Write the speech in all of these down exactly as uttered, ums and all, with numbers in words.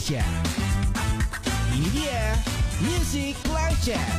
Indonesia. Ini dia Music Live Chat.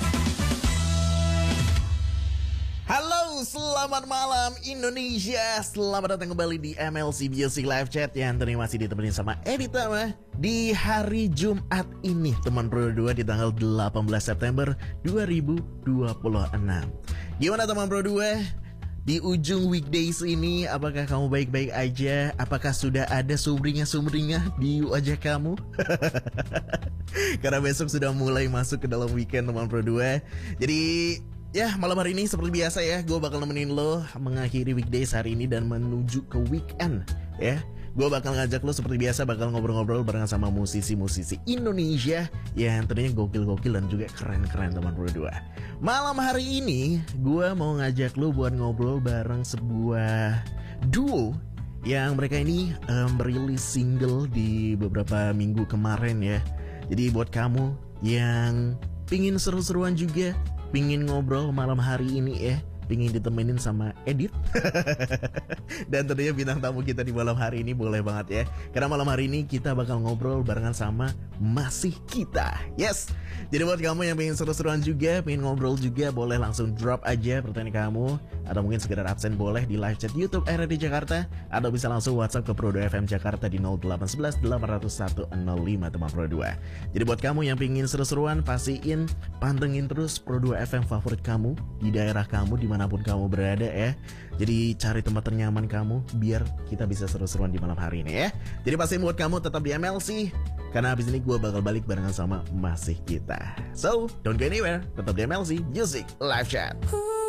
Halo, selamat malam Indonesia. Selamat datang kembali di M L C Music Live Chat yang terima masih ditemenin sama Edi Tama di hari Jumat ini, teman Pro dua, di tanggal delapan belas September dua ribu dua puluh enam. Gimana teman Pro dua? Di ujung weekdays ini, apakah kamu baik-baik aja? Apakah sudah ada sumringah-sumringah di wajah kamu? Karena besok sudah mulai masuk ke dalam weekend teman Pro dua. Jadi ya, malam hari ini seperti biasa ya, gue bakal nemenin lo mengakhiri weekdays hari ini dan menuju ke weekend ya. Gue bakal ngajak lo seperti biasa, bakal ngobrol-ngobrol bareng sama musisi-musisi Indonesia yang tentunya gokil-gokil dan juga keren-keren teman Pro dua. Malam hari ini gue mau ngajak lo buat ngobrol bareng sebuah duo yang mereka ini um, merilis single di beberapa minggu kemarin ya. Jadi buat kamu yang pingin seru-seruan juga, pingin ngobrol malam hari ini ya, pingin ditemenin sama Edit dan tentunya bintang tamu kita di malam hari ini boleh banget ya, karena malam hari ini kita bakal ngobrol barengan sama Masih Kita. Yes, jadi buat kamu yang pengen seru-seruan juga, pengen ngobrol juga, boleh langsung drop aja pertanyaan kamu, atau mungkin sekedar absen boleh di live chat YouTube R R D Jakarta, atau bisa langsung WhatsApp ke Pro dua F M Jakarta di nol delapan satu satu delapan nol satu nol lima teman Pro dua. Jadi buat kamu yang pengen seru-seruan, pastiin pantengin terus Pro dua F M favorit kamu di daerah kamu dimanapun kamu berada ya. Jadi cari tempat ternyaman kamu biar kita bisa seru-seruan di malam hari ini ya. Jadi pastiin buat kamu tetap di M L C, karena habis ini gue bakal balik barengan sama Masih Kita. So, don't go anywhere, tetap di M L C Music Live Chat.